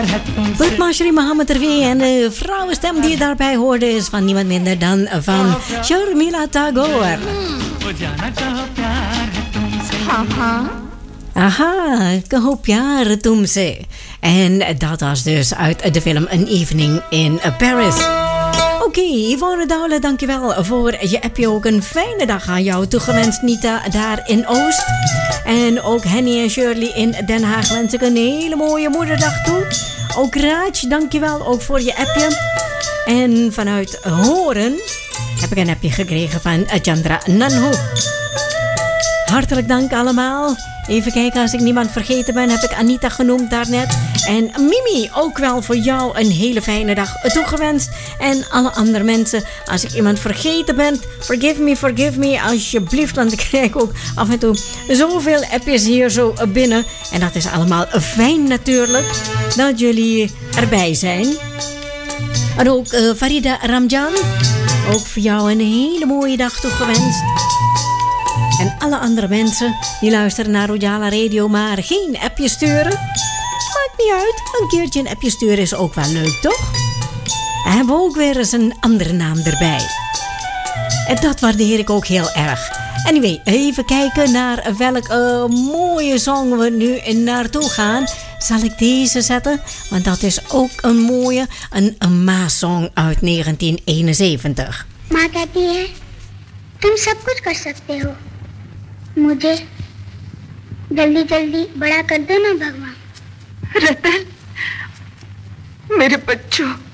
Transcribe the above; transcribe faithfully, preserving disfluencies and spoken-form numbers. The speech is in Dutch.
Butmashri Mohammed Terwee en de vrouwenstem die je daarbij hoorde is van niemand minder dan van Sharmila Tagore. Aha, kaho pyar tumse. En dat was dus uit de film Een Evening in Paris. Oké, okay, Yvonne Douwle, dankjewel voor je appje. Ook een fijne dag aan jou toegewenst, Nita, daar in Oost. En ook Henny en Shirley in Den Haag wens ik een hele mooie moederdag toe. Ook Raaj, dankjewel ook voor je appje. En vanuit Horen heb ik een appje gekregen van Chandra Nanhu. Hartelijk dank allemaal. Even kijken, als ik niemand vergeten ben, heb ik Anita genoemd daarnet. En Mimi, ook wel voor jou een hele fijne dag toegewenst. En alle andere mensen, als ik iemand vergeten ben, forgive me, forgive me, alsjeblieft. Want ik krijg ook af en toe zoveel appjes hier zo binnen. En dat is allemaal fijn natuurlijk, dat jullie erbij zijn. En ook uh, Farida Ramjan, ook voor jou een hele mooie dag toegewenst. En alle andere mensen die luisteren naar Rojala Radio, maar geen appje sturen. Maakt niet uit, een keertje een appje sturen is ook wel leuk, toch? En hebben we ook weer eens een andere naam erbij. En dat waardeer ik ook heel erg. Anyway, even kijken naar welke uh, mooie song we nu naartoe gaan. Zal ik deze zetten? Want dat is ook een mooie, een, een Ma-song uit negentien eenenzeventig. माँ कहती है तुम सब कुछ कर सकते हो, मुझे जल्दी जल्दी बड़ा कर दो ना भगवान। रतन, मेरे बच्चों,